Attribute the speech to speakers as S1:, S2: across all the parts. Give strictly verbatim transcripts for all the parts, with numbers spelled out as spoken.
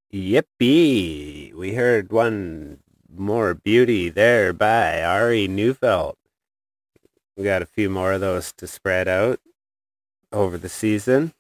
S1: Yippee! We heard one more beauty there by Ari Neufeld. We got a few more of those to spread out over the season.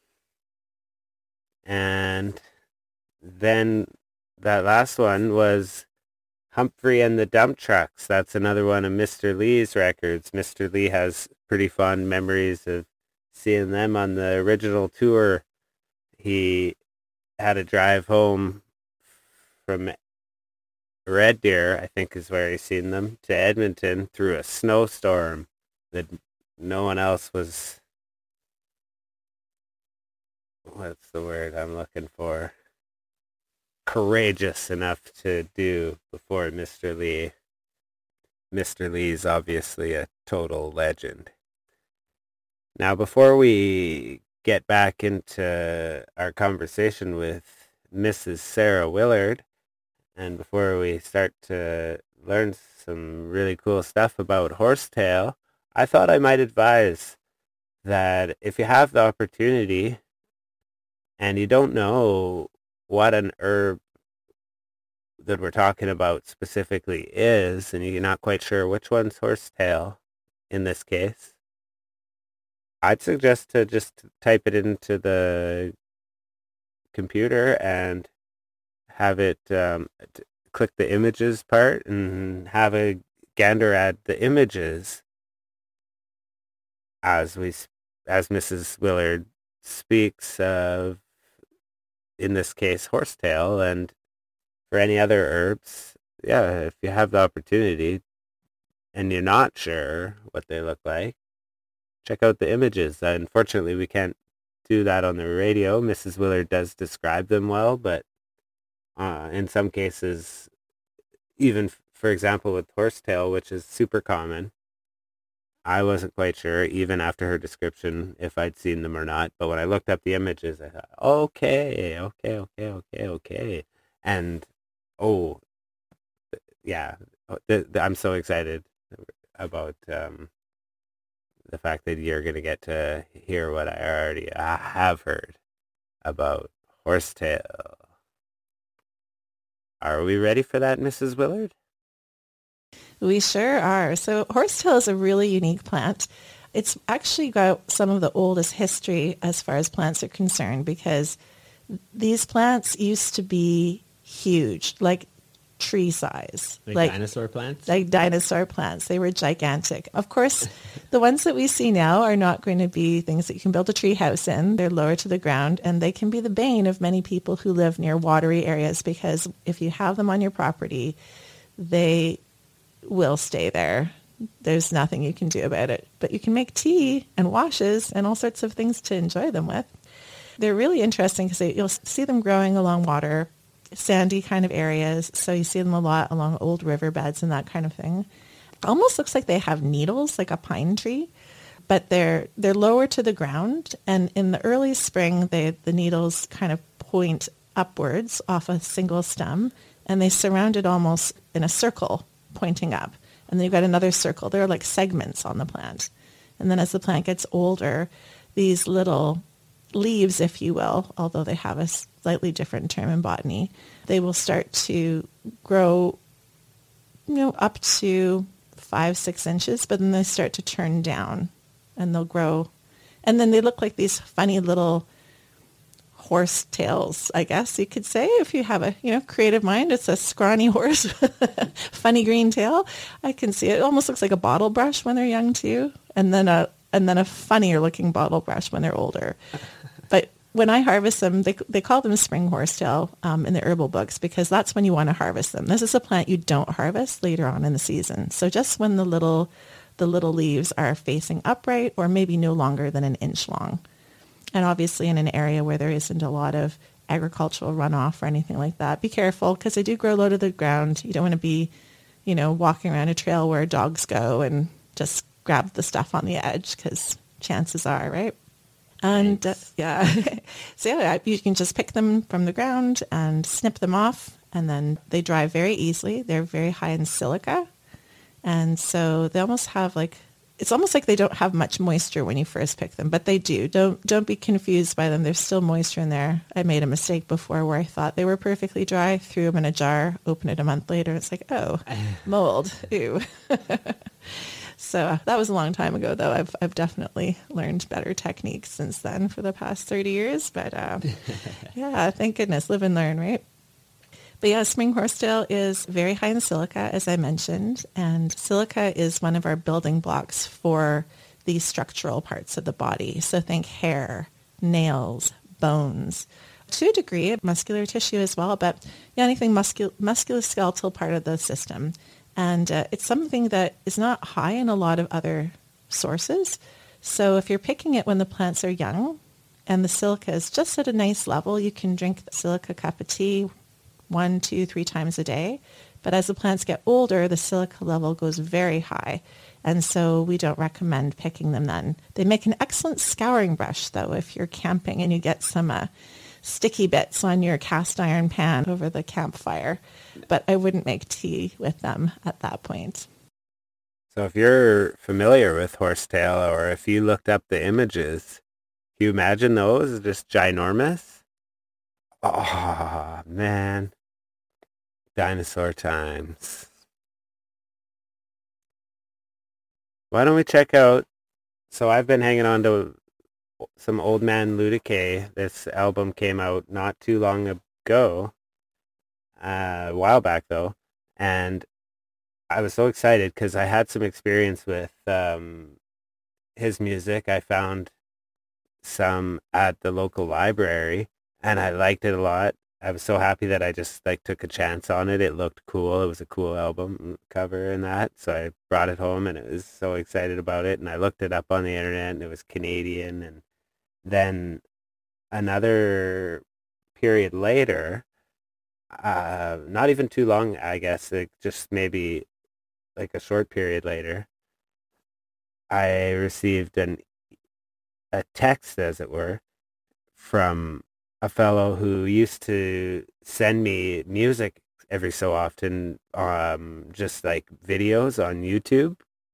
S1: And then that last one was Humphrey and the Dump Trucks. That's another one of Mister Lee's records. Mister Lee has pretty fond memories of seeing them on the original tour. He had a drive home from Red Deer, I think is where he's seen them, to Edmonton through a snowstorm that no one else was, what's the word I'm looking for, courageous enough to do before Mister Lee. Mister Lee's obviously a total legend. Now, before we get back into our conversation with Missus Sarah Willard, and before we start to learn some really cool stuff about horsetail, I thought I might advise that if you have the opportunity and you don't know what an herb that we're talking about specifically is, and you're not quite sure which one's horsetail in this case, I'd suggest to just type it into the computer and have it um, t- click the images part and have a gander at the images as we as Missus Willard speaks of, in this case, horsetail. And for any other herbs, yeah, if you have the opportunity and you're not sure what they look like, check out the images. Uh, unfortunately, we can't do that on the radio. Missus Willard does describe them well, but uh, in some cases, even f- for example with horsetail, which is super common, I wasn't quite sure, even after her description, if I'd seen them or not. But when I looked up the images, I thought, okay, okay, okay, okay, okay. And, oh, yeah, th- th- I'm so excited about um, the fact that you're going to get to hear what I already uh, have heard about horsetail. Are we ready for that, Missus Willard?
S2: We sure are. So horsetail is a really unique plant. It's actually got some of the oldest history as far as plants are concerned, because these plants used to be huge, like tree size.
S1: Like, like dinosaur plants?
S2: Like dinosaur plants. They were gigantic. Of course, the ones that we see now are not going to be things that you can build a tree house in. They're lower to the ground, and they can be the bane of many people who live near watery areas, because if you have them on your property, they will stay there. There's nothing you can do about it. But you can make tea and washes and all sorts of things to enjoy them with. They're really interesting because you'll see them growing along water, sandy kind of areas. So you see them a lot along old riverbeds and that kind of thing. It almost looks like they have needles, like a pine tree, but they're they're lower to the ground. And in the early spring, they the needles kind of point upwards off a single stem, and they surround it almost in a circle pointing up. And then you've got another circle. There are like segments on the plant. And then as the plant gets older, these little leaves, if you will, although they have a slightly different term in botany, they will start to grow, you know, up to five, six inches, but then they start to turn down and they'll grow. And then they look like these funny little horse tails, I guess you could say, if you have a, you know, creative mind. It's a scrawny horse with a funny green tail. I can see it. It almost looks like a bottle brush when they're young too. And then a and then a funnier looking bottle brush when they're older. But when I harvest them, they they call them spring horsetail um, in the herbal books, because that's when you want to harvest them. This is a plant you don't harvest later on in the season. So just when the little the little leaves are facing upright, or maybe no longer than an inch long. And obviously in an area where there isn't a lot of agricultural runoff or anything like that, be careful, because they do grow low to the ground. You don't want to be, you know, walking around a trail where dogs go and just grab the stuff on the edge, because chances are, right? And uh, yeah, so yeah, you can just pick them from the ground and snip them off, and then they dry very easily. They're very high in silica, and so they almost have like it's almost like they don't have much moisture when you first pick them, but they do. Don't don't be confused by them. There's still moisture in there. I made a mistake before where I thought they were perfectly dry, threw them in a jar, opened it a month later. It's like, oh, mold. Ew. So uh, that was a long time ago, though. I've I've definitely learned better techniques since then for the past thirty years. But uh, yeah, thank goodness. Live and learn, right? But yeah, spring horsetail is very high in silica, as I mentioned, and silica is one of our building blocks for the structural parts of the body. So think hair, nails, bones, to a degree, muscular tissue as well, but yeah, anything muscul- musculoskeletal part of the system. And uh, it's something that is not high in a lot of other sources. So if you're picking it when the plants are young and the silica is just at a nice level, you can drink the silica cup of tea one, two, three times a day. But as the plants get older, the silica level goes very high. And so we don't recommend picking them then. They make an excellent scouring brush, though, if you're camping and you get some uh, sticky bits on your cast iron pan over the campfire. But I wouldn't make tea with them at that point.
S1: So if you're familiar with horsetail, or if you looked up the images, can you imagine those just ginormous? Oh, man. Dinosaur times. Why don't we check out, so I've been hanging on to some Old Man Ludicae. This album came out not too long ago, uh, a while back though, and I was so excited because I had some experience with um, his music. I found some at the local library, and I liked it a lot. I was so happy that I just like took a chance on it. It looked cool. It was a cool album cover and that. So I brought it home and it was so excited about it. And I looked it up on the internet and it was Canadian. And then another period later, uh, not even too long, I guess, like just maybe like a short period later, I received an a text, as it were, from a fellow who used to send me music every so often, um, just like videos on YouTube.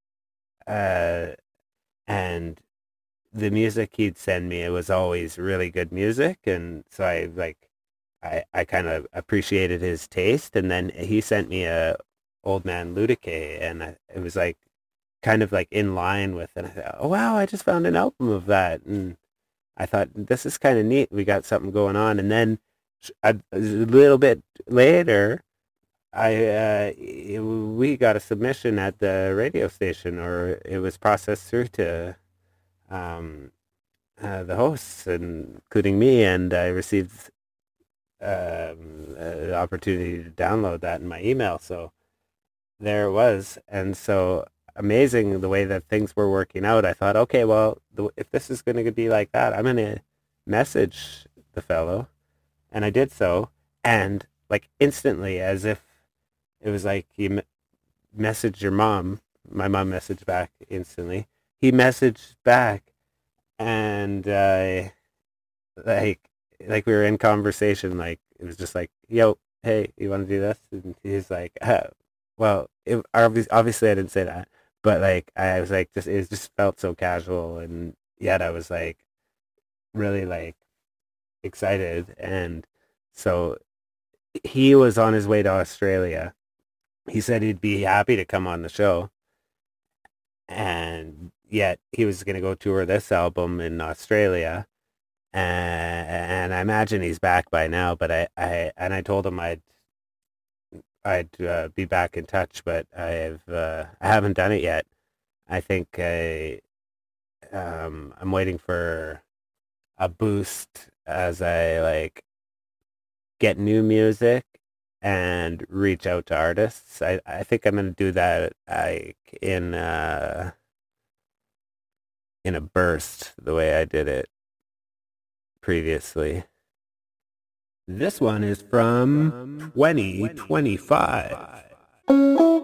S1: Uh, and the music he'd send me, it was always really good music. And so I like, I, I kind of appreciated his taste. And then he sent me a Old Man Ludicae, and I, it was like kind of like in line with, and I thought, oh wow, I just found an album of that. And I thought, this is kind of neat. We got something going on. And then a, a little bit later, I uh, we got a submission at the radio station, or it was processed through to um, uh, the hosts, including me, and I received um, an opportunity to download that in my email. So there it was. And so amazing the way that things were working out. I thought, okay, well, the, if this is going to be like that, I'm going to message the fellow. And I did so. And like instantly, as if it was like you me- messaged your mom, my mom messaged back instantly. He messaged back, and uh, like, like we were in conversation, like it was just like, yo, hey, you want to do this? And he's like, uh, well, it, obviously I didn't say that. But like I was like, just it just felt so casual, and yet I was like really like excited. And so he was on his way to Australia. He said he'd be happy to come on the show, and yet he was going to go tour this album in Australia. And, and I imagine he's back by now. But I, I and I told him I'd I'd uh, be back in touch, but I've uh, I haven't done it yet. I think I um, I'm waiting for a boost as I like get new music and reach out to artists. I, I think I'm gonna do that like in uh, in a burst, the way I did it previously. This one is from twenty twenty-five.